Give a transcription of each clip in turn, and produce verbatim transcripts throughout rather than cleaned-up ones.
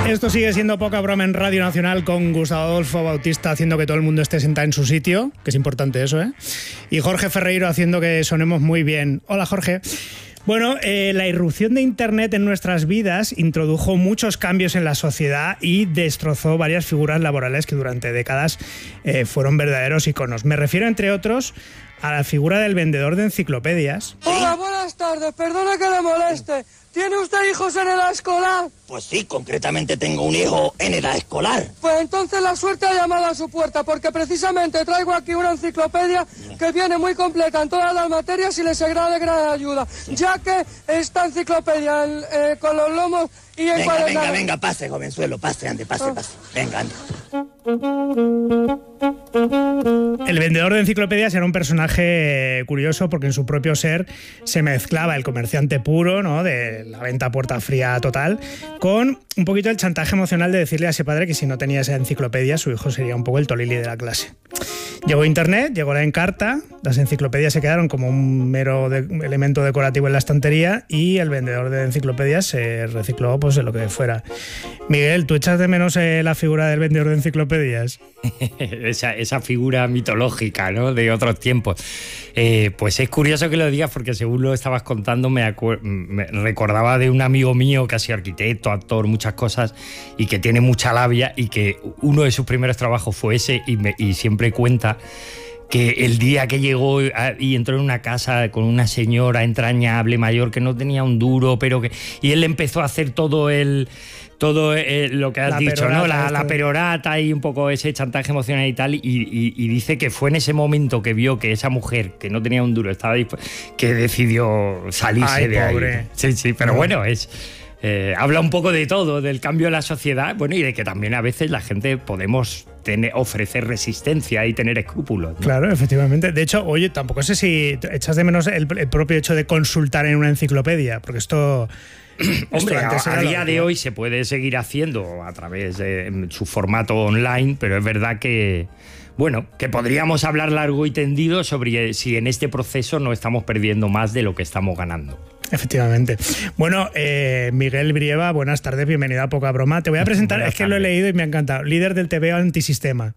Esto sigue siendo Poca Broma en Radio Nacional con Gustavo Adolfo Bautista haciendo que todo el mundo esté sentado en su sitio, que es importante eso, ¿eh? Y Jorge Ferreiro haciendo que sonemos muy bien. Hola, Jorge. Bueno, eh, la irrupción de Internet en nuestras vidas introdujo muchos cambios en la sociedad y destrozó varias figuras laborales que durante décadas eh, fueron verdaderos iconos. Me refiero, entre otros, a la figura del vendedor de enciclopedias. Hola, buenas tardes, perdona que le moleste. ¿Tiene usted hijos en edad escolar? Pues sí, concretamente tengo un hijo en edad escolar. Pues entonces la suerte ha llamado a su puerta, porque precisamente traigo aquí una enciclopedia que viene muy completa en todas las materias y le será de gran ayuda, ya que esta enciclopedia eh, con los lomos y en Venga, venga, venga, pase, jovenzuelo, pase, ande, pase, pase. Venga, ande. El vendedor de enciclopedias era un personaje curioso porque en su propio ser se mezclaba el comerciante puro, ¿no?, de la venta a puerta fría total, con un poquito el chantaje emocional de decirle a ese padre que si no tenía esa enciclopedia su hijo sería un poco el Tolili de la clase. Llegó Internet, llegó la Encarta, las enciclopedias se quedaron como un mero de, elemento decorativo en la estantería y el vendedor de enciclopedias se recicló pues de lo que fuera. Miguel, ¿tú echas de menos eh, la figura del vendedor de enciclopedias? esa, esa figura mitológica, ¿no?, de otros tiempos. Eh, pues es curioso que lo digas porque según lo estabas contando me, me recordaba de un amigo mío que ha sido arquitecto, actor, muchas cosas y que tiene mucha labia y que uno de sus primeros trabajos fue ese y, me, y siempre cuenta que el día que llegó y entró en una casa con una señora entrañable mayor que no tenía un duro, pero que y él empezó a hacer todo el todo eh, lo que has la dicho, ¿no? La, la de... perorata y un poco ese chantaje emocional y tal, y, y, y dice que fue en ese momento que vio que esa mujer que no tenía un duro estaba dispuesta, que decidió salirse Ay, de pobre. ahí. Sí, sí, pero no. Bueno, es eh, habla un poco de todo, del cambio de la sociedad, bueno, y de que también a veces la gente podemos tener, ofrecer resistencia y tener escrúpulos, ¿no? Claro, efectivamente. De hecho, oye, tampoco sé si echas de menos el, el propio hecho de consultar en una enciclopedia, porque esto... Hombre, a, a día de hoy se puede seguir haciendo a través de su formato online, pero es verdad que, bueno, que podríamos hablar largo y tendido sobre si en este proceso no estamos perdiendo más de lo que estamos ganando. Efectivamente. Bueno, eh, Miguel Brieva, buenas tardes, bienvenido a Poca Broma. Te voy a presentar, buenas es que tardes. Lo he leído y me ha encantado. Líder del T V O antisistema.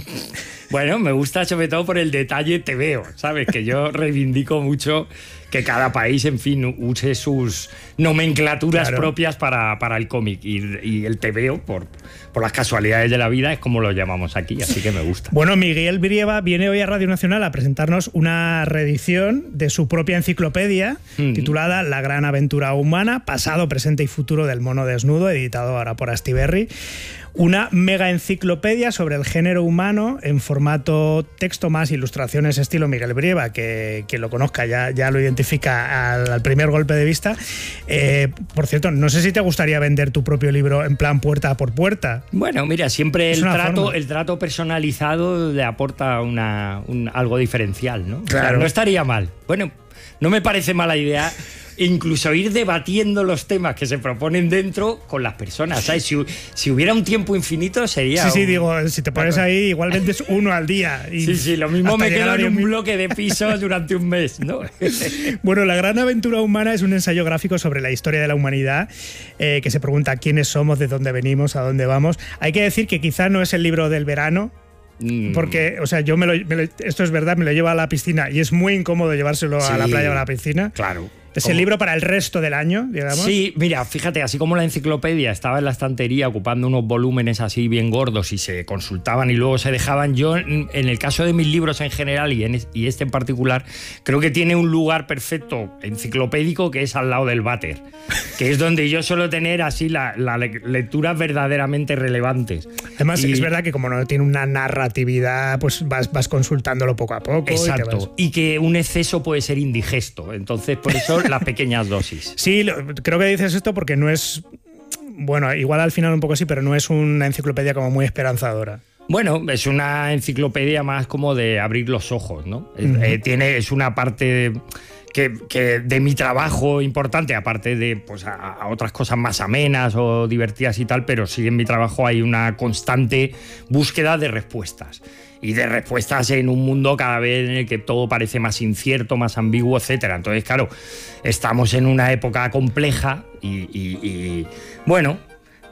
Bueno, me gusta sobre todo por el detalle te veo, ¿sabes? Que yo reivindico mucho que cada país, en fin, use sus nomenclaturas claro. propias para, para el cómic. Y, y el te veo, por, por las casualidades de la vida, es como lo llamamos aquí, así que me gusta. Bueno, Miguel Brieva viene hoy a Radio Nacional a presentarnos una reedición de su propia enciclopedia mm. titulada La gran aventura humana, pasado, presente y futuro del mono desnudo, editado ahora por Astiberri. Una mega enciclopedia sobre el género humano en formato texto más ilustraciones estilo Miguel Brieva, que quien lo conozca ya, ya lo identifica al, al primer golpe de vista. Eh, por cierto, no sé si te gustaría vender tu propio libro en plan puerta por puerta. Bueno, mira, siempre el trato, el trato personalizado le aporta una, un, algo diferencial, ¿no? Claro. O sea, no estaría mal. Bueno, no me parece mala idea incluso ir debatiendo los temas que se proponen dentro con las personas, ¿sabes? Si, si hubiera un tiempo infinito sería... Sí, un... sí, digo, si te pones ahí igual vendes uno al día. Y sí, sí, lo mismo me quedo en un mil... bloque de pisos durante un mes, ¿no? Bueno, La gran aventura humana es un ensayo gráfico sobre la historia de la humanidad eh, que se pregunta quiénes somos, de dónde venimos, a dónde vamos. Hay que decir que quizá no es el libro del verano, porque, o sea, yo me lo, me lo, esto es verdad, me lo llevo a la piscina y es muy incómodo llevárselo sí, a la playa o a la piscina. Claro. ¿Es el libro para el resto del año, digamos? Sí, mira, fíjate, así como la enciclopedia estaba en la estantería ocupando unos volúmenes así bien gordos y se consultaban y luego se dejaban, yo en el caso de mis libros en general y, en, y este en particular, creo que tiene un lugar perfecto enciclopédico que es al lado del váter, que es donde yo suelo tener así las la lecturas verdaderamente relevantes. Además, y, es verdad que como no tiene una narratividad, pues vas, vas consultándolo poco a poco. Exacto, y, te vas... y que un exceso puede ser indigesto, entonces por eso las pequeñas dosis. Sí, creo que dices esto porque no es... Bueno, igual al final un poco sí, pero no es una enciclopedia como muy esperanzadora. Bueno, es una enciclopedia más como de abrir los ojos, ¿no? Uh-huh. Eh, tiene, es una parte que, que de mi trabajo importante, aparte de pues, a, a otras cosas más amenas o divertidas y tal, pero sí en mi trabajo hay una constante búsqueda de respuestas. Y de respuestas en un mundo cada vez en el que todo parece más incierto, más ambiguo, etcétera. Entonces, claro, estamos en una época compleja y, y, y bueno,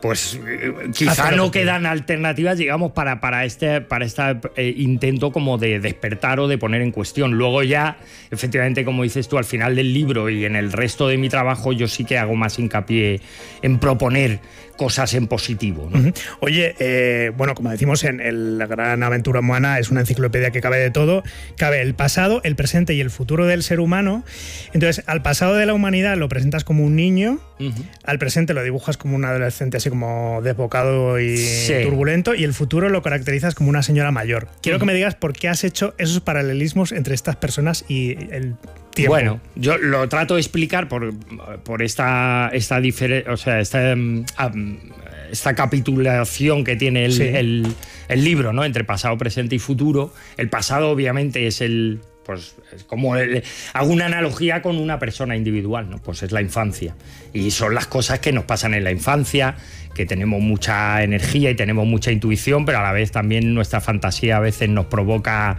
pues quizá no quedan alternativas, digamos, para, para este para este eh, intento como de despertar o de poner en cuestión. Luego ya, efectivamente, como dices tú, al final del libro y en el resto de mi trabajo yo sí que hago más hincapié en proponer cosas en positivo, ¿no? Uh-huh. Oye, eh, bueno, como decimos en el, la Gran Aventura Humana, es una enciclopedia que cabe de todo. Cabe el pasado, el presente y el futuro del ser humano. Entonces, al pasado de la humanidad lo presentas como un niño, uh-huh. al presente lo dibujas como un adolescente así como desbocado y sí. turbulento, y el futuro lo caracterizas como una señora mayor. Quiero uh-huh. que me digas por qué has hecho esos paralelismos entre estas personas y el tiempo. Bueno, yo lo trato de explicar por, por esta, esta, difere, o sea, esta, um, esta capitulación que tiene el, sí. el, el libro, ¿no? Entre pasado, presente y futuro. El pasado, obviamente, es el... Pues es como el, hago una analogía con una persona individual, ¿no? Pues es la infancia. Y son las cosas que nos pasan en la infancia, que tenemos mucha energía y tenemos mucha intuición, pero a la vez también nuestra fantasía a veces nos provoca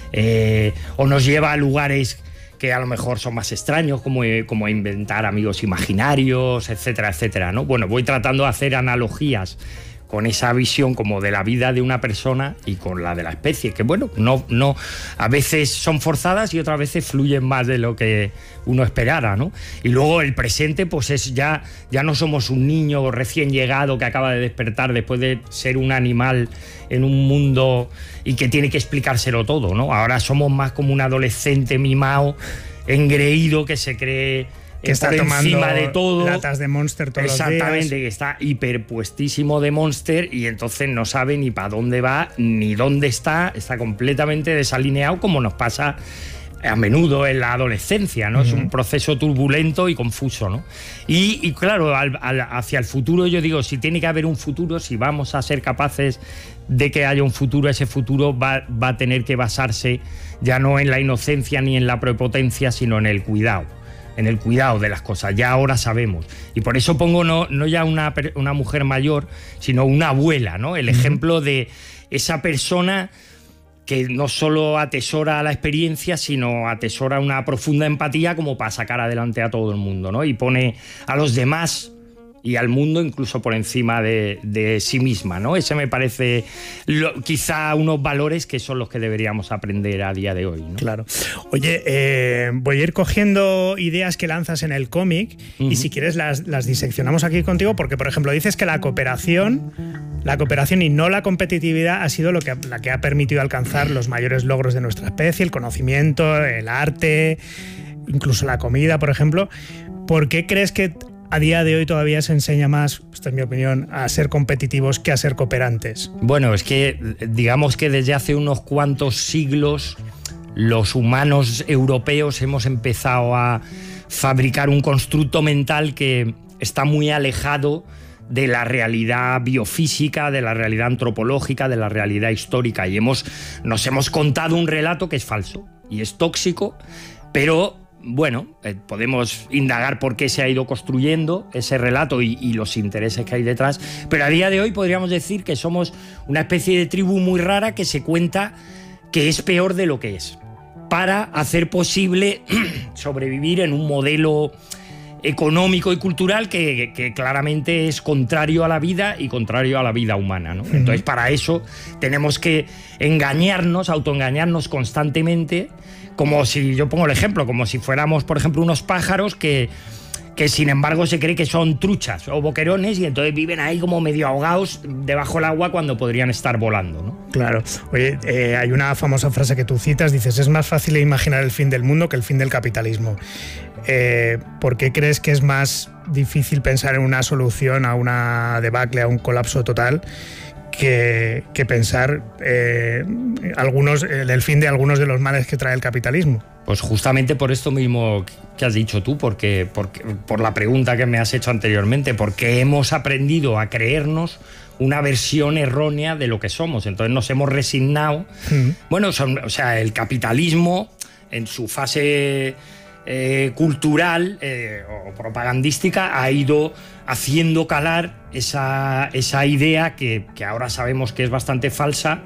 eh, o nos lleva a lugares que a lo mejor son más extraños, como, como inventar amigos imaginarios, etcétera, etcétera, ¿no? Bueno, voy tratando de hacer analogías con esa visión como de la vida de una persona y con la de la especie, que bueno, no, no, a veces son forzadas y otras veces fluyen más de lo que uno esperara, ¿no? Y luego el presente, pues es ya, ya no somos un niño recién llegado que acaba de despertar después de ser un animal en un mundo y que tiene que explicárselo todo, ¿no? Ahora somos más como un adolescente mimado, engreído, que se cree... que está por tomando encima de todo, latas de Monster todos los días. Exactamente, que está hiperpuestísimo de Monster y entonces no sabe ni para dónde va ni dónde está, está completamente desalineado, como nos pasa a menudo en la adolescencia, ¿no? Uh-huh. Es un proceso turbulento y confuso, ¿no? Y, y claro, al, al, hacia el futuro, yo digo, si tiene que haber un futuro, si vamos a ser capaces de que haya un futuro, ese futuro va, va a tener que basarse ya no en la inocencia ni en la prepotencia, sino en el cuidado. en el cuidado de las cosas, ya ahora sabemos. Y por eso pongo no, no ya una, una mujer mayor, sino una abuela, ¿no? El uh-huh. ejemplo de esa persona que no solo atesora la experiencia, sino atesora una profunda empatía como para sacar adelante a todo el mundo, ¿no? Y pone a los demás y al mundo incluso por encima de, de sí misma, ¿no? Ese me parece lo, quizá unos valores que son los que deberíamos aprender a día de hoy, ¿no? Claro. Oye, eh, voy a ir cogiendo ideas que lanzas en el cómic uh-huh. y si quieres las, las diseccionamos aquí contigo, porque por ejemplo dices que la cooperación, la cooperación y no la competitividad ha sido lo que, la que ha permitido alcanzar los mayores logros de nuestra especie, el conocimiento, el arte, incluso la comida, por ejemplo. ¿Por qué crees que a día de hoy todavía se enseña más, esta es mi opinión, a ser competitivos que a ser cooperantes? Bueno, es que digamos que desde hace unos cuantos siglos los humanos europeos hemos empezado a fabricar un constructo mental que está muy alejado de la realidad biofísica, de la realidad antropológica, de la realidad histórica, y hemos, nos hemos contado un relato que es falso y es tóxico, pero bueno, eh, podemos indagar por qué se ha ido construyendo ese relato y, y los intereses que hay detrás, pero a día de hoy podríamos decir que somos una especie de tribu muy rara que se cuenta que es peor de lo que es, para hacer posible sobrevivir en un modelo económico y cultural que, que claramente es contrario a la vida y contrario a la vida humana, ¿no? Entonces, para eso tenemos que engañarnos, autoengañarnos constantemente, como si, yo pongo el ejemplo, como si fuéramos, por ejemplo, unos pájaros que, que sin embargo se cree que son truchas o boquerones y entonces viven ahí como medio ahogados debajo del agua cuando podrían estar volando, ¿no? Claro. Oye, eh, hay una famosa frase que tú citas, dices, es más fácil imaginar el fin del mundo que el fin del capitalismo. Eh, ¿Por qué crees que es más difícil pensar en una solución a una debacle, a un colapso total, que, que pensar eh, algunos, el fin de algunos de los males que trae el capitalismo? Pues justamente por esto mismo que has dicho tú, porque, porque, por la pregunta que me has hecho anteriormente, porque hemos aprendido a creernos una versión errónea de lo que somos, entonces nos hemos resignado. Uh-huh. Bueno, son, o sea, el capitalismo en su fase eh, cultural eh, o propagandística ha ido haciendo calar esa, esa idea que, que ahora sabemos que es bastante falsa,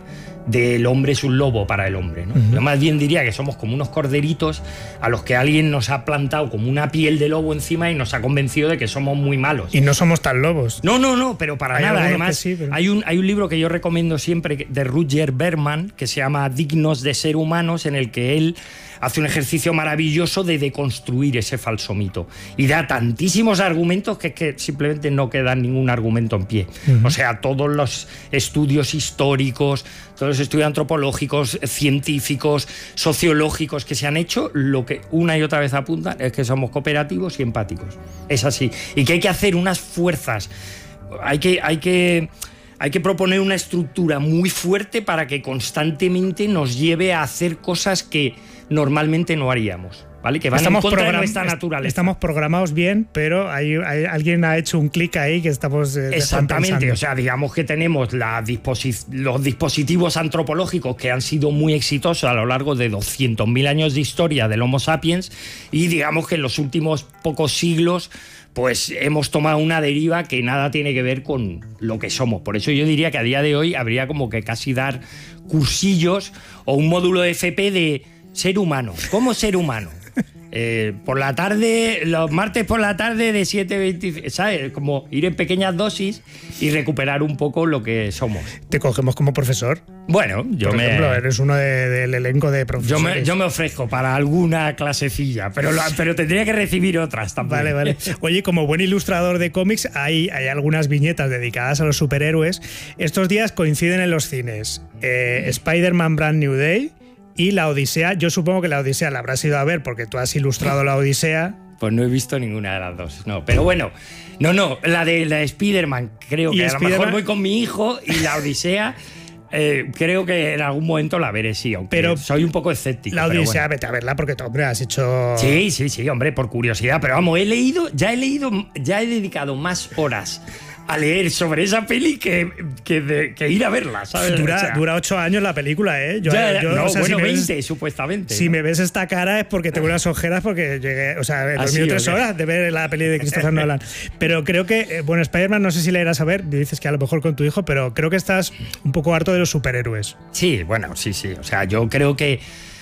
del hombre es un lobo para el hombre, ¿no? Uh-huh. Yo más bien diría que somos como unos corderitos a los que alguien nos ha plantado como una piel de lobo encima y nos ha convencido de que somos muy malos. Y no somos tan lobos. No, no, no, pero para hay nada. Además, sí, pero... hay, un, hay un libro que yo recomiendo siempre de Rutger Bregman que se llama Dignos de ser humanos, en el que él hace un ejercicio maravilloso de deconstruir ese falso mito y da tantísimos argumentos que es que simplemente no queda ningún argumento en pie. Uh-huh. O sea, todos los estudios históricos, todos los estudios antropológicos, científicos, sociológicos que se han hecho, lo que una y otra vez apuntan es que somos cooperativos y empáticos. Es así. Y que hay que hacer unas fuerzas, hay que... Hay que Hay que proponer una estructura muy fuerte para que constantemente nos lleve a hacer cosas que normalmente no haríamos, ¿vale? Que van estamos en contra de nuestra naturaleza. Estamos programados bien, pero hay, hay, alguien ha hecho un clic ahí que estamos eh, Exactamente, o sea, digamos que tenemos la disposi- los dispositivos antropológicos que han sido muy exitosos a lo largo de doscientos mil años de historia del Homo sapiens y digamos que en los últimos pocos siglos pues hemos tomado una deriva que nada tiene que ver con lo que somos. Por eso yo diría que a día de hoy habría como que casi dar cursillos o un módulo de F P de ser humano. ¿Cómo ser humano? Eh, por la tarde, los martes por la tarde de siete a veinte, ¿sabes? Como ir en pequeñas dosis y recuperar un poco lo que somos. ¿Te cogemos como profesor? Bueno, yo por me... ejemplo, eres uno de, del elenco de profesores. Yo me, yo me ofrezco para alguna clasecilla, pero, lo, pero tendría que recibir otras también. Vale, vale. Oye, como buen ilustrador de cómics, hay, hay algunas viñetas dedicadas a los superhéroes. Estos días coinciden en los cines eh, Spider-Man Brand New Day y La Odisea. Yo supongo que La Odisea la habrás ido a ver porque tú has ilustrado La Odisea. Pues no he visto ninguna de las dos, no. Pero bueno, no, no, la de, la de Spider-Man creo que a lo mejor voy con mi hijo y La Odisea... Eh, creo que en algún momento la veré, sí, aunque pero soy un poco escéptico. La Odisea, bueno. Vete a verla porque tú, hombre, has hecho... Sí, sí, sí, hombre, por curiosidad. Pero vamos, he leído, ya he leído, ya he dedicado más horas a leer sobre esa peli que, que, de, que ir a verla, ¿sabes? Dura, o sea, dura ocho años la película, ¿eh? Yo, ya, yo, no, o sea, bueno, si veinte, ves, supuestamente. Si ¿no? me ves esta cara es porque tengo unas ojeras porque llegué, o sea, he dormido tres horas de ver la peli de Christopher Nolan. Pero creo que, bueno, Spider-Man no sé si la irás a ver, dices que a lo mejor con tu hijo, pero creo que estás un poco harto de los superhéroes. Sí, bueno, sí, sí. O sea, yo creo que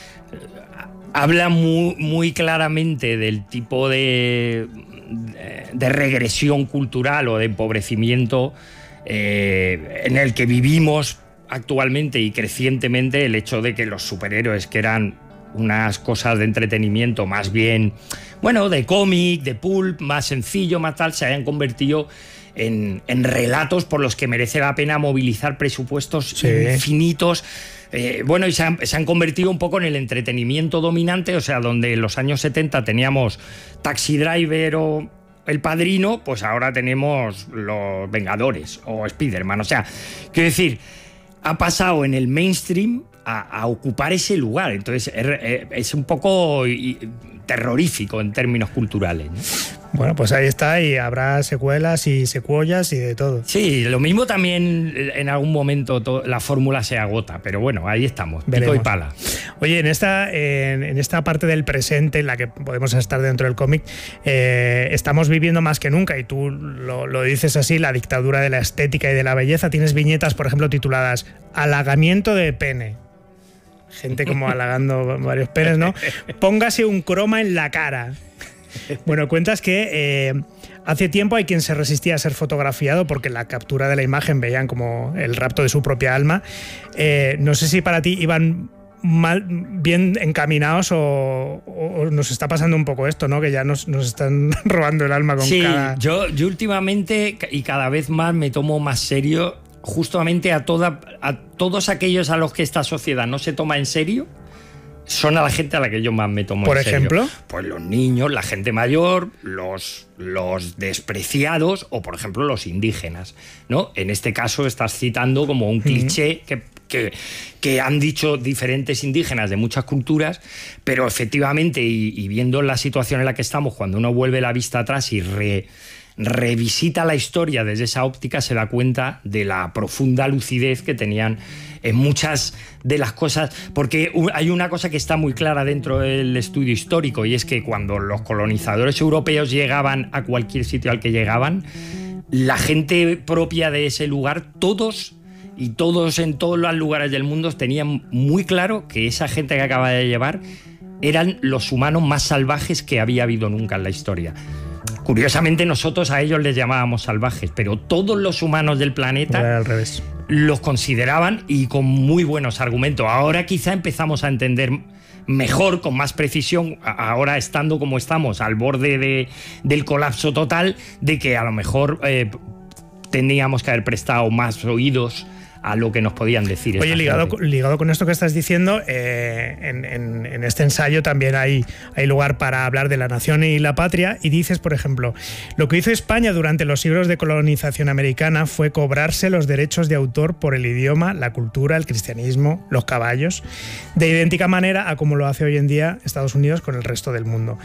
habla muy, muy claramente del tipo de, de regresión cultural o de empobrecimiento eh, en el que vivimos actualmente y crecientemente, el hecho de que los superhéroes, que eran unas cosas de entretenimiento más bien, bueno, de cómic, de pulp, más sencillo, más tal, se hayan convertido en, en relatos por los que merece la pena movilizar presupuestos sí. infinitos. Eh, bueno, y se han, se han convertido un poco en el entretenimiento dominante, o sea, donde en los años setenta teníamos Taxi Driver o El Padrino, pues ahora tenemos Los Vengadores o Spider-Man. O sea, quiero decir, ha pasado en el mainstream a, a ocupar ese lugar. Entonces, es, es un poco terrorífico en términos culturales, ¿no? Bueno, pues ahí está, y habrá secuelas y secuolas y de todo. Sí, lo mismo también en algún momento to- la fórmula se agota, pero bueno, ahí estamos, Veremos. pico y pala. Oye, en esta, en, en esta parte del presente en la que podemos estar dentro del cómic, eh, estamos viviendo más que nunca, y tú lo, lo dices así, la dictadura de la estética y de la belleza. Tienes viñetas, por ejemplo, tituladas Halagamiento de pene. Gente como halagando varios penes, ¿no? Póngase un croma en la cara. Bueno, cuentas que eh, hace tiempo hay quien se resistía a ser fotografiado porque en la captura de la imagen veían como el rapto de su propia alma. Eh, no sé si para ti iban mal, bien encaminados o, o nos está pasando un poco esto, ¿no? Que ya nos, nos están robando el alma con sí, cada... yo, yo últimamente y cada vez más me tomo más serio justamente a, toda, a todos aquellos a los que esta sociedad no se toma en serio. Son a la gente a la que yo más me tomo ¿Por en serio. ejemplo? Pues los niños, la gente mayor, los, los despreciados o, por ejemplo, los indígenas, ¿no? En este caso estás citando como un cliché que, que, que han dicho diferentes indígenas de muchas culturas, pero efectivamente, y, y viendo la situación en la que estamos, cuando uno vuelve la vista atrás y re, revisita la historia desde esa óptica, se da cuenta de la profunda lucidez que tenían en muchas de las cosas, porque hay una cosa que está muy clara dentro del estudio histórico, y es que cuando los colonizadores europeos llegaban a cualquier sitio al que llegaban, la gente propia de ese lugar, todos y todos en todos los lugares del mundo tenían muy claro que esa gente que acaba de llevar eran los humanos más salvajes que había habido nunca en la historia. Curiosamente nosotros a ellos les llamábamos salvajes, pero todos los humanos del planeta Era al revés. los consideraban, y con muy buenos argumentos. Ahora quizá empezamos a entender mejor, con más precisión, ahora estando como estamos, al borde de, del colapso total, de que a lo mejor eh, tendríamos que haber prestado más oídos a lo que nos podían decir. Oye, ligado, ligado con esto que estás diciendo, eh, en, en, en este ensayo también hay, hay lugar para hablar de la nación y la patria, y dices, por ejemplo, lo que hizo España durante los siglos de colonización americana fue cobrarse los derechos de autor por el idioma, la cultura, el cristianismo, los caballos, de idéntica manera a como lo hace hoy en día Estados Unidos con el resto del mundo.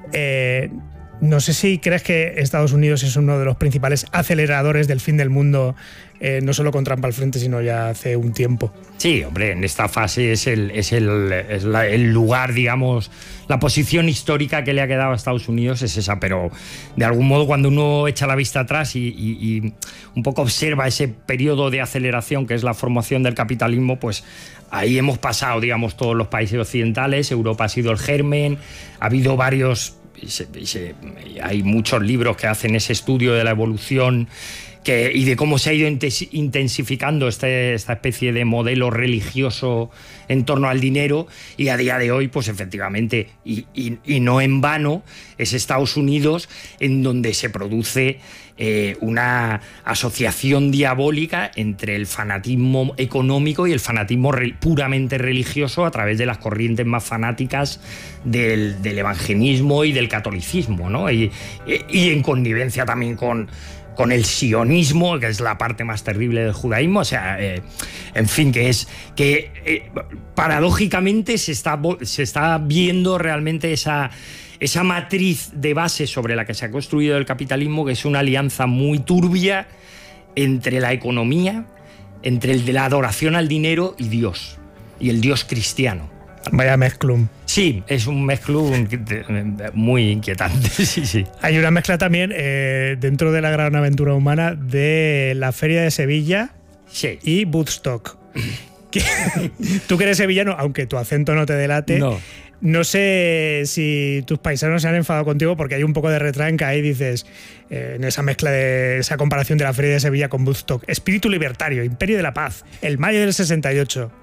Eh, No sé si crees que Estados Unidos es uno de los principales aceleradores del fin del mundo, eh, no solo con Trump al frente, sino ya hace un tiempo. Sí, hombre, en esta fase es el, es el, es la, el lugar, digamos, la posición histórica que le ha quedado a Estados Unidos es esa, pero de algún modo cuando uno echa la vista atrás y, y, y un poco observa ese periodo de aceleración que es la formación del capitalismo, pues ahí hemos pasado, digamos, todos los países occidentales, Europa ha sido el germen, ha habido varios... Y se, y se, y hay muchos libros que hacen ese estudio de la evolución que, y de cómo se ha ido intensificando este, esta especie de modelo religioso en torno al dinero, y a día de hoy, pues efectivamente, y, y, y no en vano, es Estados Unidos en donde se produce eh, una asociación diabólica entre el fanatismo económico y el fanatismo re, puramente religioso a través de las corrientes más fanáticas del, del evangelismo y del catolicismo, ¿no? Y, y en connivencia también con... con el sionismo, que es la parte más terrible del judaísmo, o sea, eh, en fin, que es que eh, paradójicamente se está, se está viendo realmente esa, esa matriz de base sobre la que se ha construido el capitalismo, que es una alianza muy turbia entre la economía, entre el de la adoración al dinero y Dios, y el Dios cristiano. Vaya mezclum. Sí, es un mezclum muy inquietante, sí, sí. Hay una mezcla también eh, dentro de la gran aventura humana de la Feria de Sevilla, sí, y Woodstock. Tú que eres sevillano, aunque tu acento no te delate, no. No sé si tus paisanos se han enfadado contigo porque hay un poco de retranca ahí, dices, eh, en esa mezcla de esa comparación de la Feria de Sevilla con Woodstock. Espíritu libertario, imperio de la paz, el mayo del sesenta y ocho.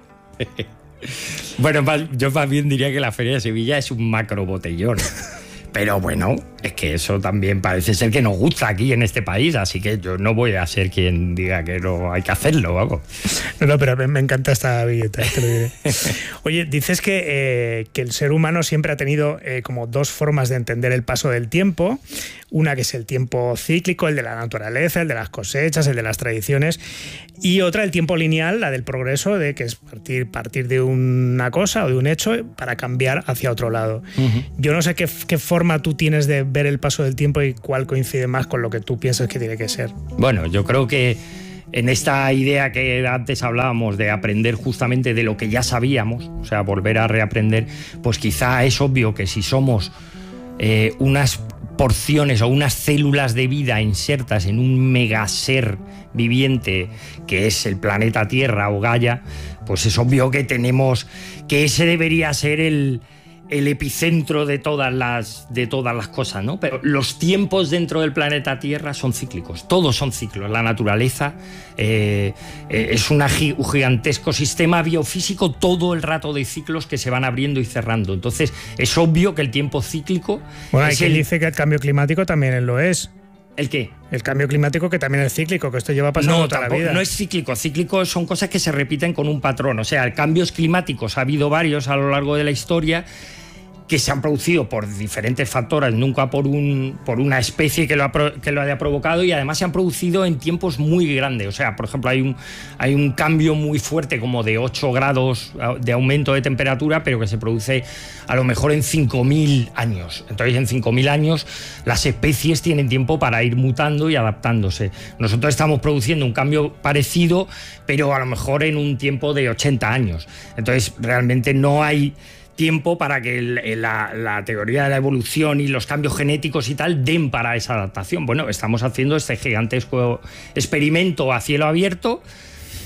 Bueno, yo más bien diría que la Feria de Sevilla es un macro botellón. Pero bueno, es que eso también parece ser que nos gusta aquí en este país, así que yo no voy a ser quien diga que no hay que hacerlo, vamos. No, no, pero me encanta esta billeta, te lo diré. Oye, dices que, eh, que el ser humano siempre ha tenido eh, como dos formas de entender el paso del tiempo. Una que es el tiempo cíclico, el de la naturaleza, el de las cosechas, el de las tradiciones, y otra el tiempo lineal, la del progreso, de que es partir, partir de una cosa o de un hecho para cambiar hacia otro lado. Uh-huh. Yo no sé qué, qué forma tú tienes de ver el paso del tiempo y cuál coincide más con lo que tú piensas que tiene que ser. Bueno, yo creo que en esta idea que antes hablábamos de aprender justamente de lo que ya sabíamos, o sea, volver a reaprender, pues quizá es obvio que si somos eh, unas porciones o unas células de vida insertas en un megaser viviente que es el planeta Tierra o Gaia, pues es obvio que tenemos que ese debería ser el el epicentro de todas las de todas las cosas, ¿no? Pero los tiempos dentro del planeta Tierra son cíclicos, todos son ciclos. La naturaleza eh, eh, es una, un gigantesco sistema biofísico todo el rato de ciclos que se van abriendo y cerrando. Entonces es obvio que el tiempo cíclico... Bueno, hay es quien el... dice que el cambio climático también lo es. ¿El qué? El cambio climático, que también es cíclico, que esto lleva pasando no, toda tampoco, la vida. No es cíclico, cíclico son cosas que se repiten con un patrón. O sea, cambios climáticos ha habido varios a lo largo de la historia que se han producido por diferentes factores, nunca por, un, por una especie que lo, ha, que lo haya provocado, y además se han producido en tiempos muy grandes. O sea, por ejemplo, hay un, hay un cambio muy fuerte como de ocho grados de aumento de temperatura, pero que se produce a lo mejor en cinco mil años. Entonces, en cinco mil años las especies tienen tiempo para ir mutando y adaptándose. Nosotros estamos produciendo un cambio parecido, pero a lo mejor en un tiempo de ochenta años. Entonces, realmente no hay tiempo para que el, la, la teoría de la evolución y los cambios genéticos y tal den para esa adaptación. Bueno, estamos haciendo este gigantesco experimento a cielo abierto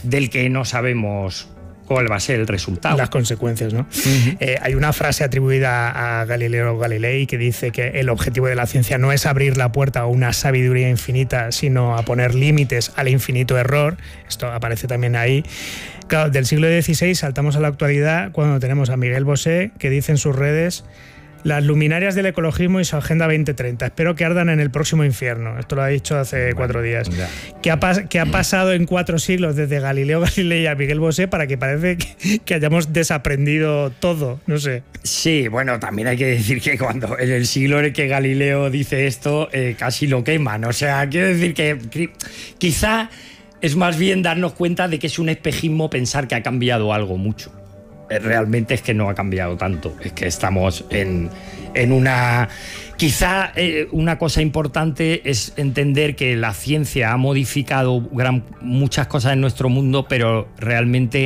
del que no sabemos cuál va a ser el resultado. Las consecuencias, ¿no? Uh-huh. Eh, hay una frase atribuida a Galileo Galilei que dice que el objetivo de la ciencia no es abrir la puerta a una sabiduría infinita, sino a poner límites al infinito error. Esto aparece también ahí. Claro, del siglo dieciséis saltamos a la actualidad cuando tenemos a Miguel Bosé, que dice en sus redes: las luminarias del ecologismo y su Agenda veinte treinta. Espero que ardan en el próximo infierno. Esto lo ha dicho hace bueno, cuatro días. ¿Qué ha, ¿Qué ha pasado en cuatro siglos desde Galileo Galilei a Miguel Bosé para que parece que, que hayamos desaprendido todo? No sé. Sí, bueno, también hay que decir que cuando en el siglo en el que Galileo dice esto, eh, casi lo queman. O sea, quiero decir que quizá es más bien darnos cuenta de que es un espejismo pensar que ha cambiado algo mucho. Realmente es que no ha cambiado tanto, es que estamos en, en una... Quizá eh, una cosa importante es entender que la ciencia ha modificado gran, muchas cosas en nuestro mundo, pero realmente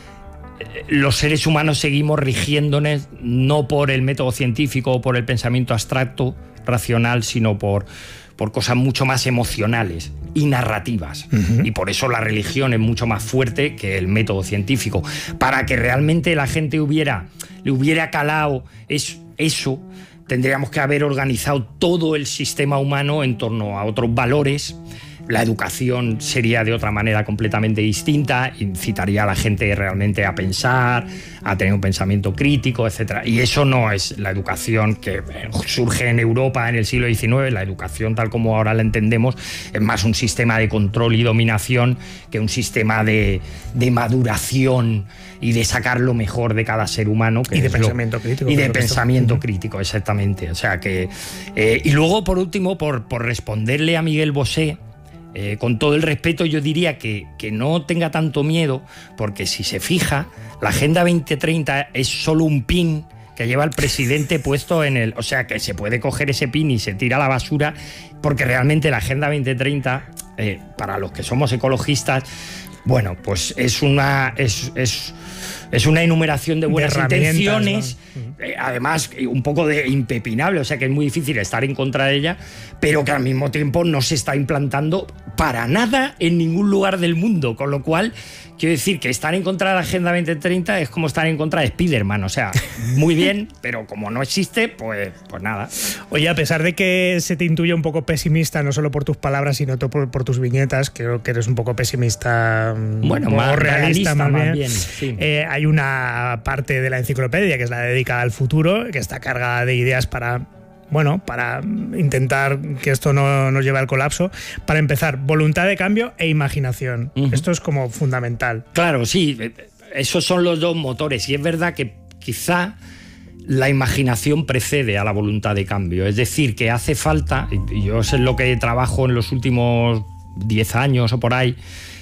eh, los seres humanos seguimos rigiéndonos no por el método científico o por el pensamiento abstracto, racional, sino por... por cosas mucho más emocionales y narrativas. Uh-huh. Y por eso la religión es mucho más fuerte que el método científico. Para que realmente la gente hubiera, le hubiera calado es, eso, tendríamos que haber organizado todo el sistema humano en torno a otros valores. La educación sería de otra manera completamente distinta, incitaría a la gente realmente a pensar, a tener un pensamiento crítico, etcétera. Y eso no es la educación que surge en Europa en el siglo diecinueve. La educación, tal como ahora la entendemos, es más un sistema de control y dominación que un sistema de, de maduración y de sacar lo mejor de cada ser humano. Que y de es pensamiento lo, crítico. Y de pensamiento crítico, exactamente. O sea que, eh, y luego, por último, por, por responderle a Miguel Bosé, Eh, con todo el respeto, yo diría que, que no tenga tanto miedo, porque si se fija, la Agenda veinte treinta es solo un pin que lleva el presidente puesto en el... O sea, que se puede coger ese pin y se tira a la basura, porque realmente la Agenda veinte treinta, eh, para los que somos ecologistas, bueno, pues es una... Es, es, Es una enumeración de buenas de intenciones, ¿no? eh, además un poco de impepinable, o sea que es muy difícil estar en contra de ella, pero que al mismo tiempo no se está implantando para nada en ningún lugar del mundo, con lo cual quiero decir que estar en contra de la Agenda veinte treinta es como estar en contra de Spiderman, o sea, muy bien, pero como no existe, pues, pues nada. Oye, a pesar de que se te intuye un poco pesimista, no solo por tus palabras, sino por, por tus viñetas, creo que eres un poco pesimista, bueno, o más realista, realista, más bien. Más bien sí. eh, hay una parte de la enciclopedia que es la dedicada al futuro, que está cargada de ideas para... Bueno, para intentar que esto no nos lleve al colapso. Para empezar, voluntad de cambio e imaginación. Uh-huh. Esto es como fundamental. Claro, sí, esos son los dos motores. Y es verdad que quizá la imaginación precede a la voluntad de cambio. Es decir, que hace falta, y yo es en lo que trabajo en los últimos diez años o por ahí,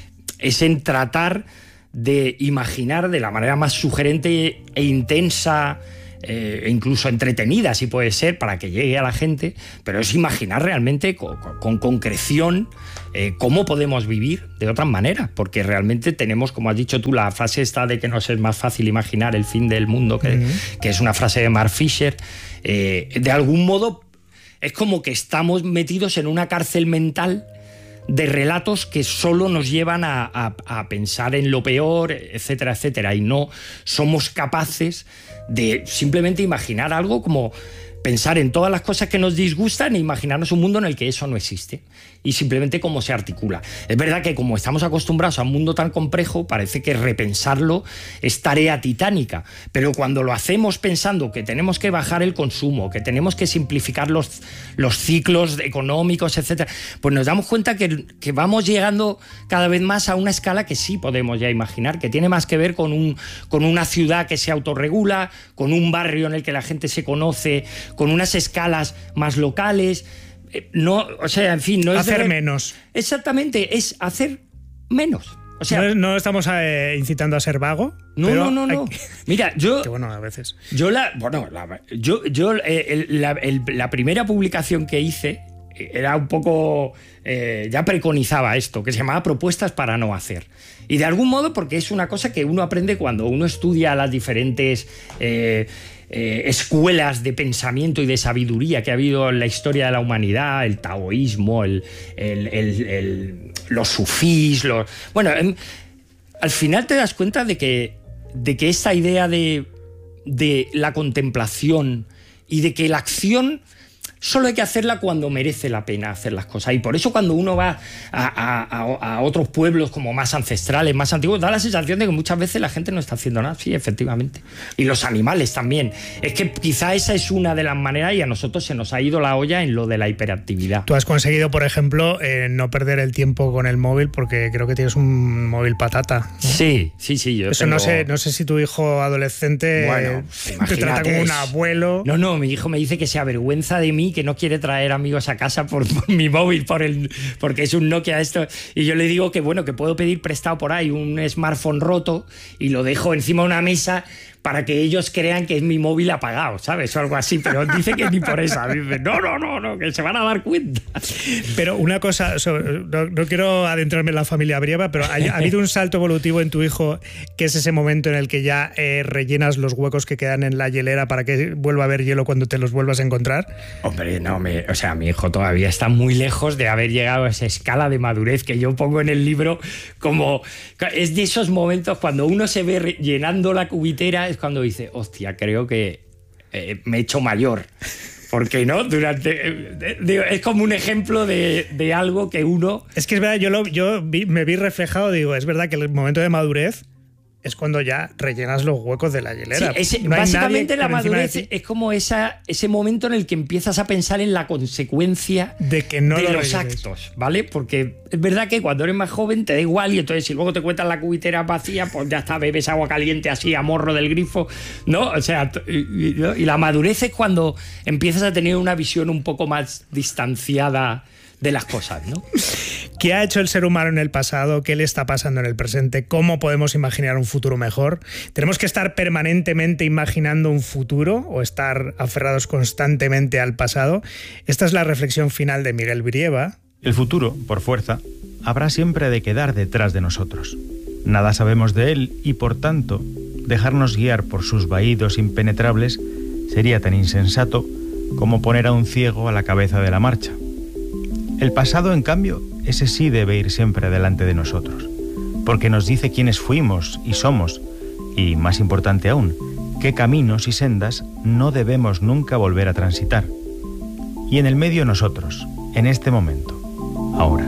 es en tratar de imaginar de la manera más sugerente e intensa, Eh, incluso entretenida, si puede ser, para que llegue a la gente, pero es imaginar realmente con, con concreción eh, cómo podemos vivir de otra manera, porque realmente tenemos, como has dicho tú, la frase esta de que nos es más fácil imaginar el fin del mundo, que, uh-huh. que es una frase de Mark Fisher. Eh, de algún modo es como que estamos metidos en una cárcel mental de relatos que solo nos llevan a, a, a pensar en lo peor, etcétera, etcétera, y no somos capaces de simplemente imaginar algo como pensar en todas las cosas que nos disgustan e imaginarnos un mundo en el que eso no existe y simplemente cómo se articula. Es verdad que como estamos acostumbrados a un mundo tan complejo, parece que repensarlo es tarea titánica, pero cuando lo hacemos pensando que tenemos que bajar el consumo, que tenemos que simplificar los, los ciclos económicos, etcétera, pues nos damos cuenta que, que vamos llegando cada vez más a una escala que sí podemos ya imaginar, que tiene más que ver con, un, con una ciudad que se autorregula, con un barrio en el que la gente se conoce, con unas escalas más locales. No, o sea, en fin, no es hacer de... menos. Exactamente, es hacer menos. O sea, no, no estamos eh, incitando a ser vago. No, pero no, no, no. Hay... Mira, yo. Que bueno, a veces. Yo la, bueno, la, yo, yo eh, el, la, el, la primera publicación que hice era un poco, eh, ya preconizaba esto, que se llamaba Propuestas para no hacer. Y de algún modo, porque es una cosa que uno aprende cuando uno estudia las diferentes eh, eh, escuelas de pensamiento y de sabiduría que ha habido en la historia de la humanidad, el taoísmo, el, el, el, el, los sufís, los... Bueno, al final te das cuenta de que, de que esta idea de, de la contemplación y de que la acción solo hay que hacerla cuando merece la pena hacer las cosas. Y por eso cuando uno va a, a, a, a otros pueblos como más ancestrales, más antiguos, da la sensación de que muchas veces la gente no está haciendo nada. Sí, efectivamente. Y los animales también. Es que quizá esa es una de las maneras y a nosotros se nos ha ido la olla en lo de la hiperactividad. Tú has conseguido, por ejemplo, eh, no perder el tiempo con el móvil porque creo que tienes un móvil patata, ¿no? Sí, sí, sí. Yo Eso tengo... no sé, no sé si tu hijo adolescente bueno, eh, te trata como un abuelo. No, no, mi hijo me dice que se avergüenza de mí, que no quiere traer amigos a casa por, por mi móvil, por el, porque es un Nokia esto. Y yo le digo que bueno, que puedo pedir prestado por ahí un smartphone roto y lo dejo encima de una mesa para que ellos crean que es mi móvil apagado, ¿sabes? O algo así, pero dice que ni por esa. Dice, no, no, no, no, que se van a dar cuenta. Pero una cosa, no, no quiero adentrarme en la familia Brieva, pero ¿ha, ha habido un salto evolutivo en tu hijo que es ese momento en el que ya eh, rellenas los huecos que quedan en la hielera para que vuelva a haber hielo cuando te los vuelvas a encontrar? Hombre, no, me, o sea, mi hijo todavía está muy lejos de haber llegado a esa escala de madurez que yo pongo en el libro como... Es de esos momentos cuando uno se ve llenando la cubitera, es cuando dice, hostia, creo que eh, me he hecho mayor. Porque no, durante eh, digo, es como un ejemplo de, de algo que uno... Es que es verdad, yo, lo, yo vi, me vi reflejado, digo, es verdad que el momento de madurez es cuando ya rellenas los huecos de la hielera. Sí, ese, no básicamente la madurez es como esa, ese momento en el que empiezas a pensar en la consecuencia de, que no de lo los rellenes. actos, ¿vale? Porque es verdad que cuando eres más joven te da igual y entonces si luego te cuentas la cubitera vacía, pues ya está, bebes agua caliente así a morro del grifo, ¿no? O sea, y, y, y la madurez es cuando empiezas a tener una visión un poco más distanciada de las cosas, ¿no? ¿Qué ha hecho el ser humano en el pasado? ¿Qué le está pasando en el presente? ¿Cómo podemos imaginar un futuro mejor? ¿Tenemos que estar permanentemente imaginando un futuro o estar aferrados constantemente al pasado? Esta es la reflexión final de Miguel Brieva. El futuro, por fuerza, habrá siempre de quedar detrás de nosotros. Nada sabemos de él y, por tanto, dejarnos guiar por sus vaídos impenetrables sería tan insensato como poner a un ciego a la cabeza de la marcha. El pasado, en cambio, ese sí debe ir siempre delante de nosotros, porque nos dice quiénes fuimos y somos, y, más importante aún, qué caminos y sendas no debemos nunca volver a transitar. Y en el medio nosotros, en este momento, ahora.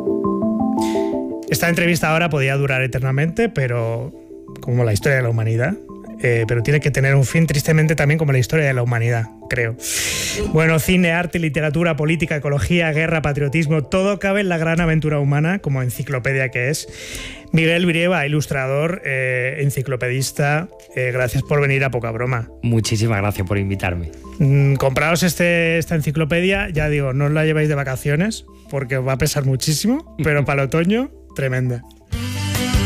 Esta entrevista ahora podía durar eternamente, pero como la historia de la humanidad, eh, pero tiene que tener un fin, tristemente, también como la historia de la humanidad, creo. Bueno, cine, arte, literatura, política, ecología, guerra, patriotismo, todo cabe en la gran aventura humana, como enciclopedia que es. Miguel Brieva, ilustrador, eh, enciclopedista, eh, gracias por venir a Poca Broma. Muchísimas gracias por invitarme. Mm, compraos este, esta enciclopedia, ya digo, no os la lleváis de vacaciones, porque os va a pesar muchísimo, pero para el otoño, tremenda.